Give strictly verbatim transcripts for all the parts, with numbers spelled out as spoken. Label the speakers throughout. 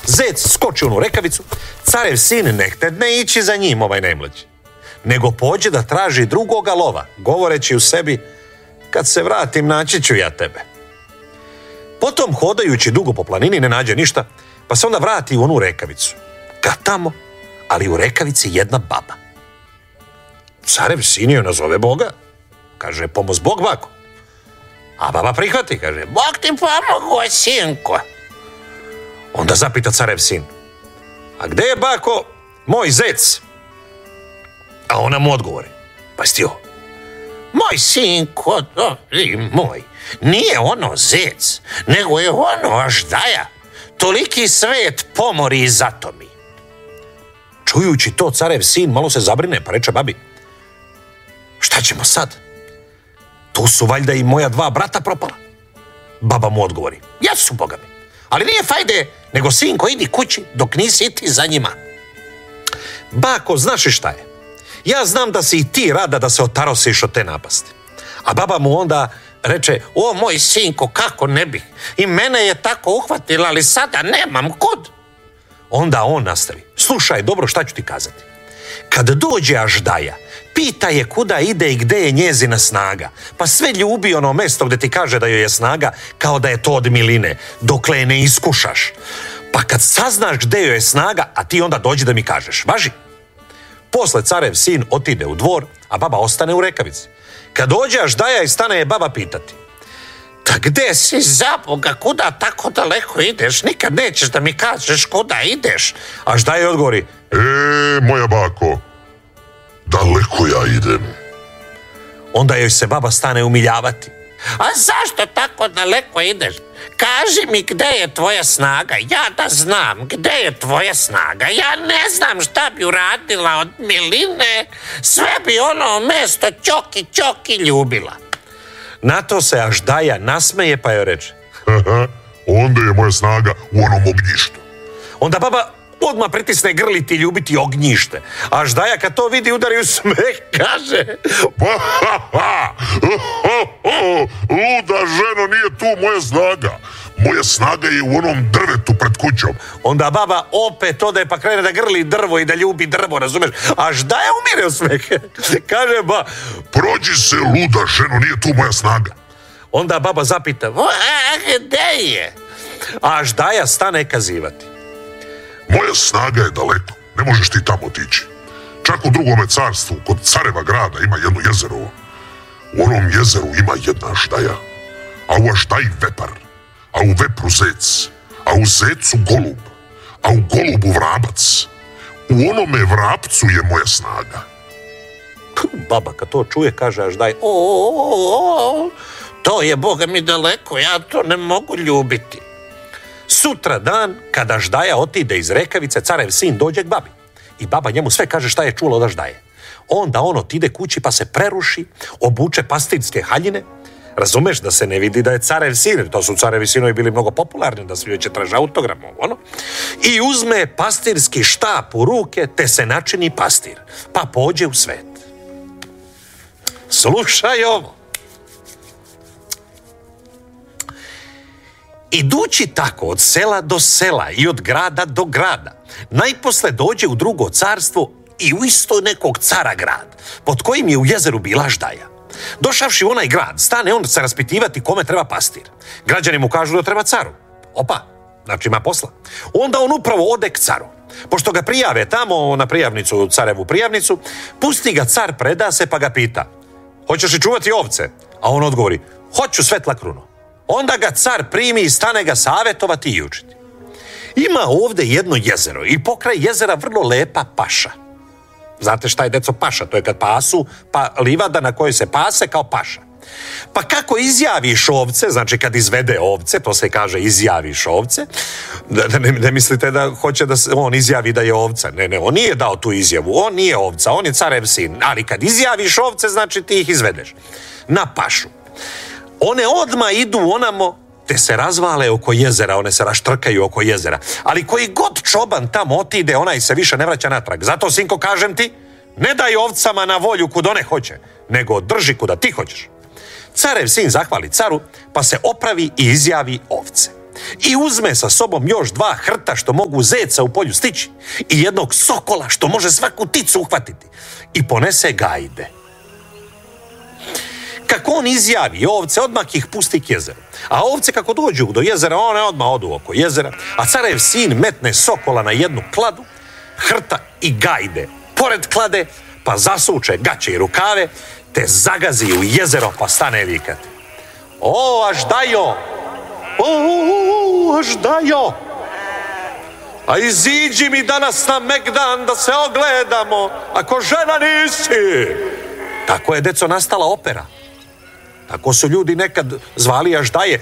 Speaker 1: Zec skoči u onu rekavicu, carev sin ne htedne ići za njim, ovaj najmlađi, nego pođe da traži drugoga lova, govoreći u sebi, kad se vratim naći ću ja tebe. Potom, hodajući dugo po planini, ne nađe ništa, pa se onda vrati u onu rekavicu. Kad tamo, ali u rekavici jedna baba. Carev sin joj nazove Boga. Kaže, pomoz Bog, bako. A baba prihvati, kaže, Bog ti pomogo, sinko. Onda zapita carev sin, a gde je, bako, moj zec? A ona mu odgovori, pa sti ovo, moj sinko, dobri moj, nije ono zec, nego je ono aždaja. Toliki svet pomori i zatomi. Čujući to, carev sin malo se zabrine, pa reče babi, šta ćemo sad? Tu su valjda i moja dva brata propala. Baba mu odgovori, jesu, boga mi, ali nije fajde, nego sinko idi kući dok nisi ti za njima. Bako, znaš i šta je? Ja znam da si i ti rada da se otarosiš od te napasti. A baba mu onda reče, o moj sinko, kako ne bih? I mene je tako uhvatila, ali sada nemam kud. Onda on nastavi, slušaj dobro šta ću ti kazati. Kad dođe aždaja, pita je kuda ide i gde je njezina snaga, pa sve ljubi ono mesto gde ti kaže da joj je snaga, kao da je to od miline, dokle je ne iskušaš. Pa kad saznaš gde joj je snaga, a ti onda dođi da mi kažeš, važi? Posle carev sin otide u dvor, a baba ostane u rekavici. Kad dođe aždaja i stane je baba pitati, ta gde si, za Boga, kuda tako daleko ideš? Nikad nećeš da mi kažeš kuda ideš. Aždaja odgovori,
Speaker 2: e, moja bako, daleko ja idem.
Speaker 1: Onda joj se baba stane umiljavati.
Speaker 3: A zašto tako daleko ideš? Kaži mi gde je tvoja snaga, ja da znam gde je tvoja snaga. Ja ne znam šta bi uradila od miline, sve bi ono mesto ćoki ćoki ljubila.
Speaker 1: Na to se aždaja nasmeje pa joj reče,
Speaker 2: onda je moja snaga u onom ognjištu.
Speaker 1: Onda baba odmah pritisne grliti i ljubiti ognjište. Aždaja kad to vidi udari u smeh, kaže,
Speaker 2: luda ženo, nije tu moja snaga. Moja snaga je u onom drvetu pred kućom.
Speaker 1: Onda baba opet ode pa krene da grli drvo i da ljubi drvo, razumeš? Aždaja umire od smeha. Kaže ba,
Speaker 2: prođi se, luda ženo, nije tu moja snaga.
Speaker 1: Onda baba zapita,
Speaker 3: a gde je?
Speaker 1: Aždaja stane kazivati,
Speaker 2: moja snaga je daleko, ne možeš ti tamo otići. Čak u drugome carstvu, kod careva grada, ima jedno jezero. U onom jezeru ima jedna aždaja, a u aždaji vepar, a u vepru zec, a u zecu golub, a u golubu vrabac. U onome vrapcu je moja snaga.
Speaker 1: Baba kad to čuje kaže aždaj,
Speaker 3: o, o, o, to je, Boga mi, daleko, ja to ne mogu ljubiti.
Speaker 1: Sutra dan, kada aždaja otide iz rekavice, carev sin dođe k babi. I baba njemu sve kaže šta je čula od aždaje. Onda on otide kući pa se preruši, obuče pastirske haljine. Razumeš, da se ne vidi da je carev sin, to su carevi sinovi bili mnogo popularni, da svi će traže autogram, ono. I uzme pastirski štap u ruke, te se načini pastir, pa pođe u svet. Slušaj ovo. Idući tako od sela do sela i od grada do grada, najposle dođe u drugo carstvo i u isto nekog cara grad, pod kojim je u jezeru bila aždaja. Došavši u onaj grad, stane on se raspitivati kome treba pastir. Građani mu kažu da treba caru. Opa, znači ima posla. Onda on upravo ode k caru. Pošto ga prijave tamo na prijavnicu, carevu prijavnicu, pusti ga car, preda se pa ga pita, hoćeš li čuvati ovce? A on odgovori, hoću, svetla kruno. Onda ga car primi i stane ga savetovati i učiti. Ima ovde jedno jezero i pokraj jezera vrlo lepa paša. Znate šta je, deco, paša? To je kad pasu, pa livada na kojoj se pase kao paša. Pa kako izjaviš ovce, znači kad izvede ovce, to se kaže izjaviš ovce, da ne, ne mislite da hoće da se on izjavi da je ovca. Ne, ne, on nije dao tu izjavu, on nije ovca, on je carev sin. Ali kad izjaviš ovce, znači ti ih izvedeš na pašu. One odmah idu onamo, te se razvale oko jezera, one se raštrkaju oko jezera. Ali koji god čoban tamo otide, onaj se više ne vraća natrag. Zato, sinko, kažem ti, ne daj ovcama na volju kud one hoće, nego drži kuda ti hoćeš. Carev sin zahvali caru, pa se opravi i izjavi ovce. i uzme sa sobom još dva hrta što mogu zeca u polju stići i jednog sokola što može svaku ticu uhvatiti i ponese gajde. Kako on izjavi ovce, odmah ih pusti k jezeru. A ovce kako dođu do jezera, one odmah odu oko jezera, a carev sin metne sokola na jednu kladu, hrta i gajde pored klade, pa zasuče gaće i rukave, te zagazi u jezero pa stane vikati: "O, Aždajo! O, Aždajo! A iziđi mi danas na Megdan da se ogledamo, ako žena nisi." Tako je, deco, nastala opera. Tako su ljudi nekad zvali Aždaje.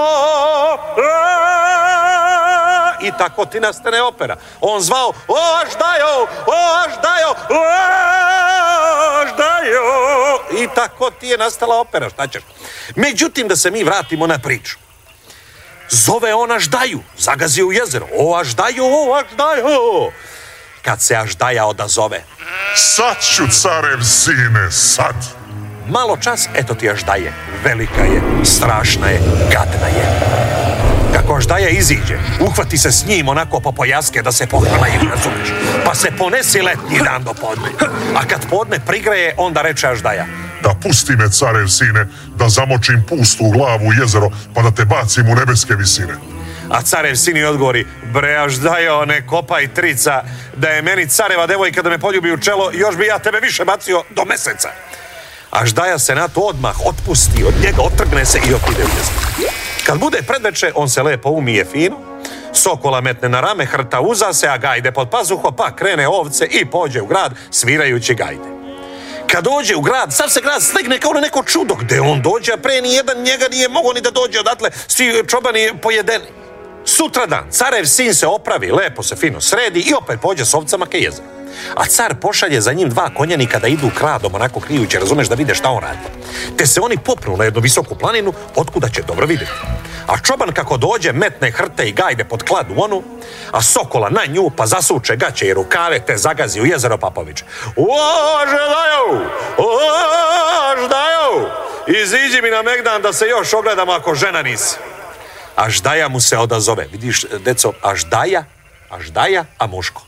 Speaker 1: I tako ti nastane opera. On zvao: "O, Aždajo! O, Aždajo! O, Aždajo!" I tako ti je nastala opera, šta ćeš? Međutim, da se mi vratimo na priču. Zove on Aždaju, zagazi u jezero: "O, Aždajo! O, Aždajo!" Kad se Aždaja odazove:
Speaker 2: "Sad ću, carev sine, sad."
Speaker 1: Malo čas, eto ti Aždaje. Velika je, strašna je, gadna je. Kako Aždaja iziđe, uhvati se s njim onako po pojaske da se pohrlaju, razumeš, pa se ponesi letnji dan do podne. A kad podne prigreje, onda reče Aždaja:
Speaker 2: "Da pusti me, carev sine, da zamočim pustu glavu u jezero, pa da te bacim u nebeske visine."
Speaker 1: A carev sin joj odgovori: "Bre, Aždajo, ne kopaj trica, da je meni careva devojka da me poljubi u čelo, još bi ja tebe više bacio do meseca." Aždaja se na to odmah otpusti od njega, otrgne se i otide u jezero. Kad bude predveče, on se lepo umije fino, sokola metne na rame, hrta uza se, a gajde pod pazuho, pa krene ovce i pođe u grad svirajući gajde. Kad dođe u grad, sav se grad slegne kao na neko čudo. Gde on dođe, a pre ni jedan njega nije mogao ni da dođe odatle, svi čobani pojedeni. Sutradan carev sin se opravi, lepo se fino sredi i opet pođe s ovcama ke jezeru. A car pošalje za njim dva konjanika da idu kradom, onako krijuće, razumeš, da vide šta on radi. Te se oni popnu na jednu visoku planinu, otkuda će dobro vidjeti. A čoban kako dođe, metne hrte i gajde pod kladu onu, a sokola na nju, pa zasuče gaće i rukave, te zagazi u jezero, pa poviče: "O, Aždajo! O, Aždajo! Iziđi mi na Megdan da se još ogledamo, ako žena nisi." Aždaja mu se odazove. Vidiš, deco, Aždaja, Aždaja, a muško.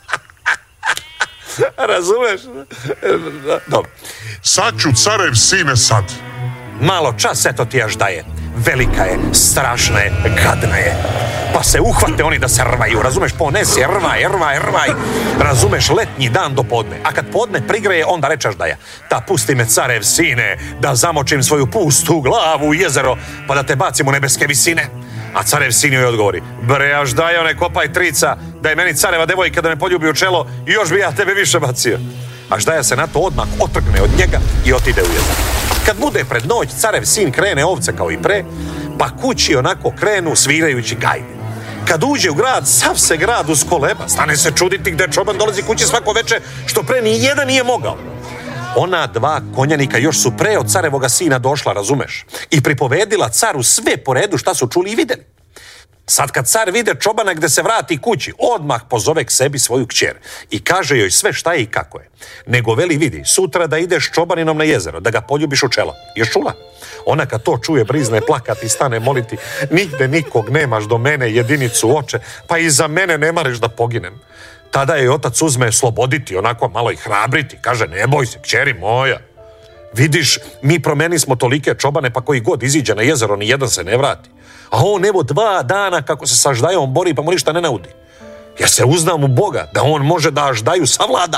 Speaker 1: Razumeš? Dobro.
Speaker 2: "Sad ću, carev sine, sad."
Speaker 1: Malo čas, eto ti Aždaje. Velika je, strašna je, gadna je. Pa se uhvate oni da se rvaju, razumeš, ponesi, rvaj, rvaj, rvaj. Razumeš, letnji dan do podne. A kad podne prigreje, onda reče Aždaja: "Da pusti me, carev sine, da zamočim svoju pustu glavu u jezero, pa da te bacim u nebeske visine." A carev sin joj odgovori: "Bre, Aždajo, ne kopaj trica, da je meni careva devojka da me poljubi u čelo, još bi ja tebe više bacio." Aždaja se na to odmah otrgne od njega i otide u jezero. Kad bude pred noć, carev sin krene ovce kao i pre, pa kući onako krenu svirajući gajde. Kad uđe u grad, sav se grad uskoleba, stane se čuditi gde čoban dolazi kući svako veče, što pre ni jedan nije mogao. Ona dva konjanika još su pre od carevoga sina došla, razumeš, i pripovedila caru sve po redu šta su čuli i vidjeli. Sad kad car vide čobana gde se vrati kući, odmah pozove k sebi svoju kćer i kaže joj sve šta je i kako je. Nego veli: "Vidi, sutra da ideš čobaninom na jezero, da ga poljubiš u čelo." Još čula? Ona kad to čuje, brizne plakati i stane moliti: "Nigde nikog nemaš do mene, jedinicu oče, pa i za mene ne mareš da poginem." Tada je otac uzme sloboditi, onako malo i hrabriti. Kaže: "Ne boj se, kćeri moja. Vidiš, mi promeni smo tolike čobane, pa koji god iziđe na jezero, ni jedan se ne vrati. A on evo dva dana kako se sa Aždajom bori, pa mu ništa ne naudi. Ja se uznam u Boga da on može da Aždaju savlada.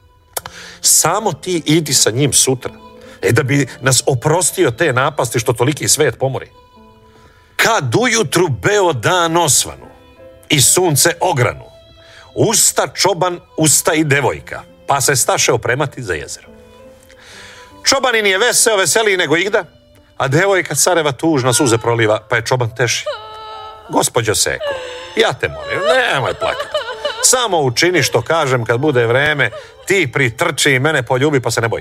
Speaker 1: Samo ti idi sa njim sutra, e da bi nas oprostio te napasti što toliki svet pomori." Kad ujutru beo dan osvanu i sunce ogranu, usta čoban, usta i devojka, pa se staše opremati za jezero. Čobanin je veseo, veseliji nego igda, a devojka careva tužna suze proliva, pa je čoban teši. "Gospođo Seko, ja te molim, nemoj plakati. Samo učini što kažem kad bude vreme, ti pritrči i mene poljubi, pa se ne boji."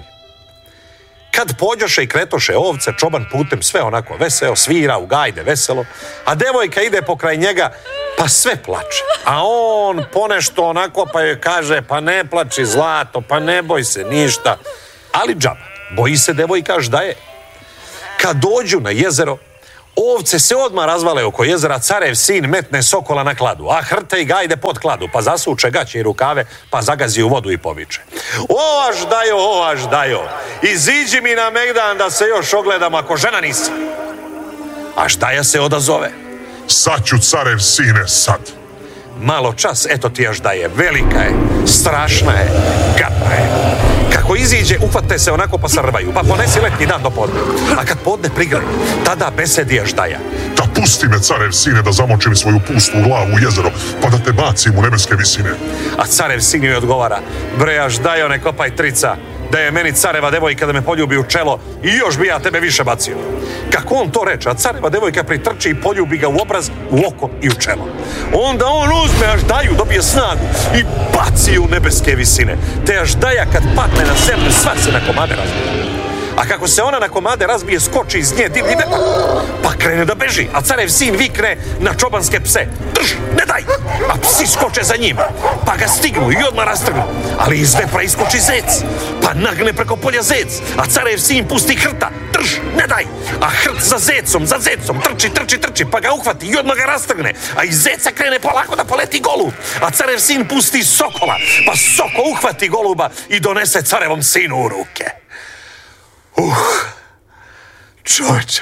Speaker 1: Kad pođoše i kretoše ovce, čoban putem sve onako veseo, svira u gajde veselo, a devojka ide pokraj njega, pa sve plače. A on ponešto onako pa joj kaže: "Pa ne plači, zlato, pa ne boj se ništa." Ali džaba, boji se devojka Aždaje. Kad dođu na jezero, Ovce se odmah razvale oko jezera, carev sin metne sokola na kladu, a hrte i gajde pod kladu, pa zasuče gaće i rukave, pa zagazi u vodu i poviče. O, Aždajo, o, Aždajo, iziđi mi na megdan da se još ogledam ako žena nisi. Aždaja se odazove.
Speaker 2: Sad ću, carev sine, sad.
Speaker 1: Malo čas, eto ti Aždaje, velika je, strašna je, gadna je. Kako iziđe, uhvate se onako pa srvaju, pa ponesi letnji dan do podne. A kad podne prigre, tada besedi Aždaja.
Speaker 2: Da pusti me, carev sine, da zamočim svoju pustu glavu u jezero, pa da te bacim u nebeske visine.
Speaker 1: A carev sin joj odgovara, bre Aždajo, ne kopaj trica, da je meni careva devojka da me poljubi u čelo i još bi ja tebe više bacio. Kako on to reče, a careva devojka pritrči i poljubi ga u obraz, u oko i u čelo. Onda on uzme Aždaju, dobije snagu i baci u nebeske visine. Te Aždaja kad padne na zemlju, sva se na komade razbije. A kako se ona na komade razbije, skoči iz nje divlji vetar, pa krene da beži, a carev sin vikne na čobanske pse, drž, ne daj, a psi skoče za njim, pa ga stignu i odmah rastrgnu, ali iz vepra iskoči zec, pa nagne preko polja zec, a carev sin pusti hrta, drž, ne daj, a hrt za zecom, za zecom, trči, trči, trči, pa ga uhvati i odmah ga rastrgne, a iz zeca krene polako da poleti golub, a carev sin pusti sokola, pa soko uhvati goluba i donese carevom sinu u ruke. Uh, čovječe,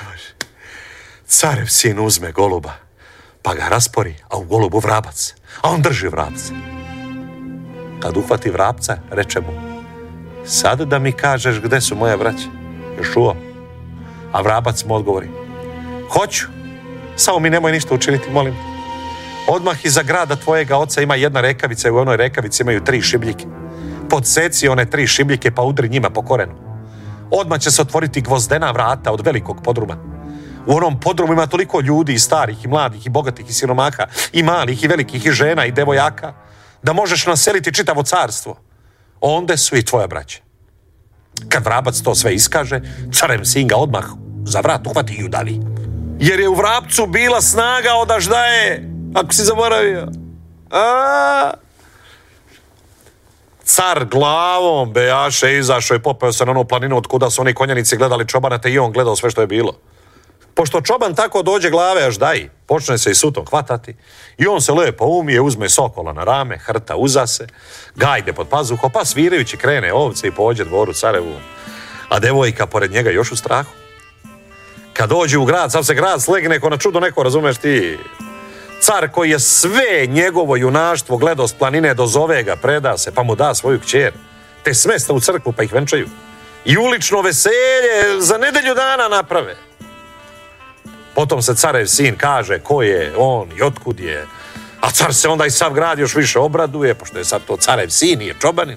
Speaker 1: carev sin uzme goluba, pa ga raspori, a u golubu vrabac, a on drži vrabca. Kad uhvati vrabca, reče mu, sad da mi kažeš gde su moja braća, Ješuo. A vrabac mu odgovori, hoću, samo mi nemoj ništa učiniti, molim. Odmah iza grada tvojega oca ima jedna rekavica i u onoj rekavici imaju tri šibljike. Podseci one tri šibljike pa udri njima po korenu. Odmah će se otvoriti gvozdena vrata od velikog podruma. U onom podrumu ima toliko ljudi, i starih, i mladih, i bogatih, i siromaha, i malih, i velikih, i žena, i devojaka, da možeš naseliti čitavo carstvo. Onde su i tvoja braća. Kad vrabac to sve iskaže, carev sin ga odmah za vrat uhvati i udavi. Jer je u vrapcu bila snaga od Aždaje, ako si zaboravio. A... Car glavom bejaše izašao i popeo se na onu planinu od kuda su oni konjanici gledali čobana, te i on gledao sve što je bilo. Pošto čoban tako dođe glave Aždaji, počne se i sutom hvatati i on se lepo umije, uzme sokola na rame, hrta uza se, gajde pod pazuho, pa svirajući krene ovce i pođe dvoru carevu, a devojka pored njega još u strahu. Kad dođe u grad, sav se grad slegne ko na čudo neko, razumeš ti? Car koji je sve njegovo junaštvo gledao s planine, dozove ga, preda se, pa mu da svoju kćer, te smesta u crkvu pa ih venčaju. I ulično veselje za nedelju dana naprave. Potom se carev sin kaže ko je on i otkud je, a car se onda i sav grad još više obraduje, pošto je sad to carev sin i je čobanin.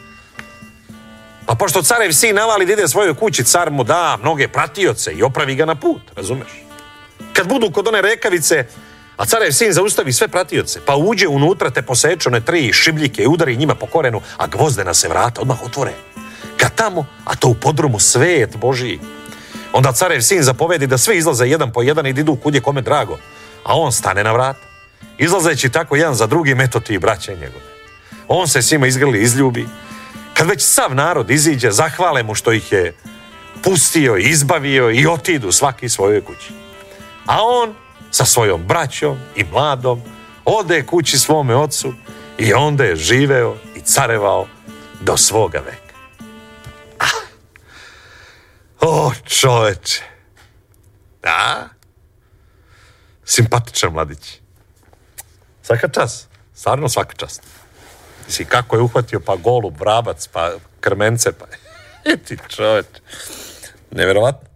Speaker 1: Pa pošto carev sin navali da ide svojoj kući, car mu da mnoge pratioce i opravi ga na put, razumeš? Kad budu kod one rekavice, a carev sin zaustavi sve pratioce, pa uđe unutra te poseče one tri šibljike i udari njima po korenu, a gvozdena se vrata odmah otvore. Kad tamo, a to u podrumu svet Božiji, onda carev sin zapovedi da svi izlaze jedan po jedan i da idu kud je kome drago, a on stane na vrat. Izlazeći tako jedan za drugim, eto ti i braće njegove. On se svima izgrli, izljubi. Kad već sav narod iziđe, zahvale mu što ih je pustio i izbavio i otidu svaki svojoj kući. A on sa svojom braćom i mladom ode kući svome ocu i onda je živeo i carevao do svoga veka. Ah. O, čoveče. Da? Simpatičan mladić. Svaka čast. Stvarno svaka čast. Mislim, kako je uhvatio pa golub, vrabac, pa krmence, pa... Ti čoveče. Neverovatno.